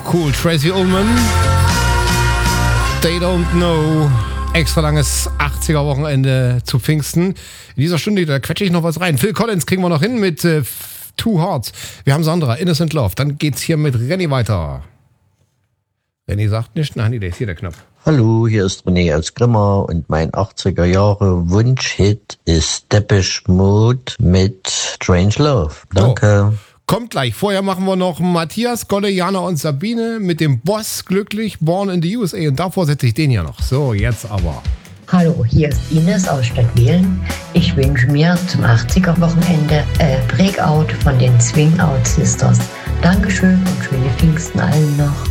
cool. Tracy Ullman. They don't know. Extra langes 80er-Wochenende zu Pfingsten. In dieser Stunde, da quetsche ich noch was rein. Phil Collins kriegen wir noch hin mit Two Hearts. Wir haben Sandra, Innocent Love. Dann geht's hier mit Renny weiter. Renny sagt nicht. Nein, der ist hier der Knopf. Hallo, hier ist René aus Grimma und mein 80er-Jahre-Wunsch-Hit ist Depeche Mode mit Strange Love. Danke. Oh. Kommt gleich. Vorher machen wir noch Matthias, Golle, Jana und Sabine mit dem Boss glücklich, Born in the USA. Und davor setze ich den hier noch. So, jetzt aber. Hallo, hier ist Ines aus Stadtwehlen. Ich wünsche mir zum 80er-Wochenende Breakout von den Swing Out Sisters. Dankeschön und schöne Pfingsten allen noch.